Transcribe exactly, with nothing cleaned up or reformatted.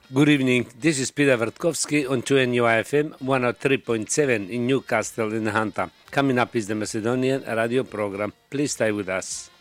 Good evening. This is Peter Vertkovsky on two N U I F M one oh three point seven in Newcastle in Hunter. Coming up is the Macedonian radio program. Please stay with us.